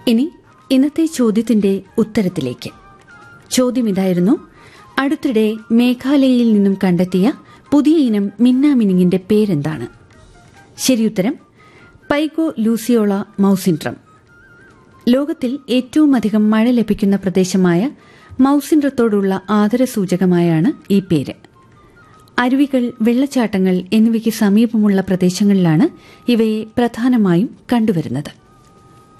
ഇനി ഇന്നത്തെ ചോദ്യത്തിന്റെ ഉത്തരത്തിലേക്ക്. ചോദ്യം ഇതായിരുന്നു: അടുത്തിടെ മേഘാലയയിൽ നിന്നും കണ്ടെത്തിയ പുതിയ ഇനം മിന്നാമിനിങ്ങിന്റെ പേരെന്താണ്? ശരിയുത്തരം പൈഗോ ലൂസിയോള മൌസിൻട്രം. ലോകത്തിൽ ഏറ്റവും അധികം മഴ ലഭിക്കുന്ന പ്രദേശമായ മൌസിൻട്രത്തോടുള്ള ആദരസൂചകമായാണ് ഈ പേര്. അരുവികൾ, വെള്ളച്ചാട്ടങ്ങൾ എന്നിവയ്ക്ക് സമീപമുള്ള പ്രദേശങ്ങളിലാണ് ഇവയെ പ്രധാനമായും കണ്ടുവരുന്നത്.